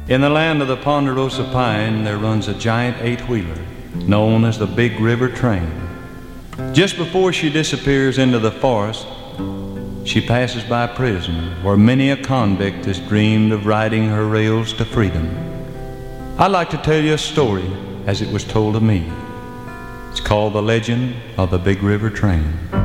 In the land of the Ponderosa Pine, there runs a giant eight-wheeler known as the Big River Train. Just before she disappears into the forest, she passes by a prison where many a convict has dreamed of riding her rails to freedom. I'd like to tell you a story as it was told to me. It's called The Legend of the Big River Train.